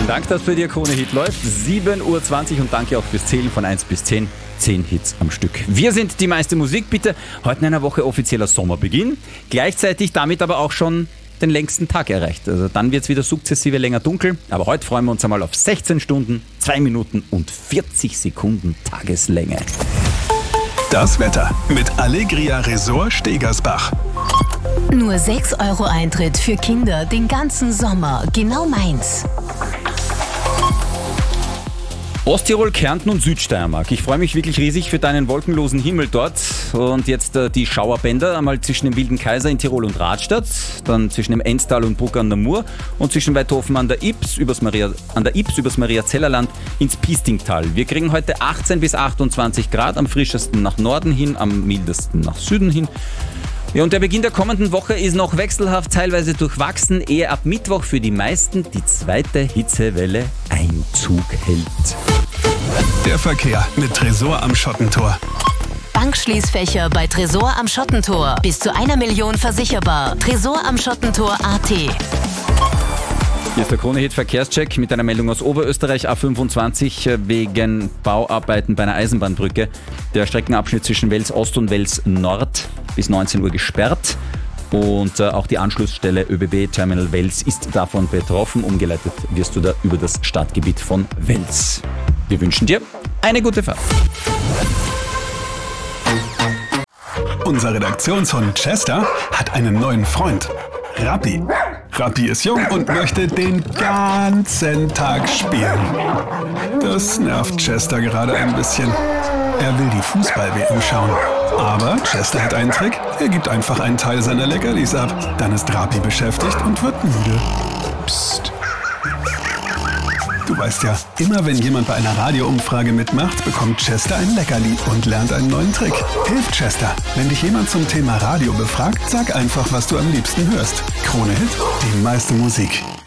Dank, dass bei dir Krone Hit läuft. 7:20 Uhr und danke auch fürs Zählen von 1 bis 10. 10 Hits am Stück. Wir sind die meiste Musik, bitte. Heute in einer Woche offizieller Sommerbeginn. Gleichzeitig damit aber auch schon den längsten Tag erreicht. Also dann wird es wieder sukzessive länger dunkel. Aber heute freuen wir uns einmal auf 16 Stunden, 2 Minuten und 40 Sekunden Tageslänge. Das Wetter mit Allegria Resort Stegersbach. Nur 6 € Eintritt für Kinder den ganzen Sommer. Genau meins. Osttirol, Kärnten und Südsteiermark. Ich freue mich wirklich riesig für deinen wolkenlosen Himmel dort. Und jetzt die Schauerbänder, einmal zwischen dem Wilden Kaiser in Tirol und Radstadt, dann zwischen dem Enztal und Bruck an der Mur und zwischen Weithofen an der Ybbs übers Mariazellerland ins Piestingtal. Wir kriegen heute 18 bis 28 Grad, am frischesten nach Norden hin, am mildesten nach Süden hin. Ja, und der Beginn der kommenden Woche ist noch wechselhaft, teilweise durchwachsen, ehe ab Mittwoch für die meisten die zweite Hitzewelle Einzug hält. Der Verkehr mit Tresor am Schottentor. Bankschließfächer bei Tresor am Schottentor. Bis zu 1 Million versicherbar. Tresor am Schottentor.at. Hier ist der Krone Hit Verkehrscheck mit einer Meldung aus Oberösterreich, A25 wegen Bauarbeiten bei einer Eisenbahnbrücke. Der Streckenabschnitt zwischen Wels Ost und Wels Nord bis 19 Uhr gesperrt. Und auch die Anschlussstelle ÖBB Terminal Wels ist davon betroffen. Umgeleitet wirst du da über das Stadtgebiet von Wels. Wir wünschen dir eine gute Fahrt. Unser Redaktionshund Chester hat einen neuen Freund. Rappi. Rappi ist jung und möchte den ganzen Tag spielen. Das nervt Chester gerade ein bisschen. Er will die Fußball-WM schauen. Aber Chester hat einen Trick. Er gibt einfach einen Teil seiner Leckerlis ab. Dann ist Rappi beschäftigt und wird müde. Psst. Du weißt ja, immer wenn jemand bei einer Radioumfrage mitmacht, bekommt Chester ein Leckerli und lernt einen neuen Trick. Hilf Chester. Wenn dich jemand zum Thema Radio befragt, sag einfach, was du am liebsten hörst. Krone Hit, die meiste Musik.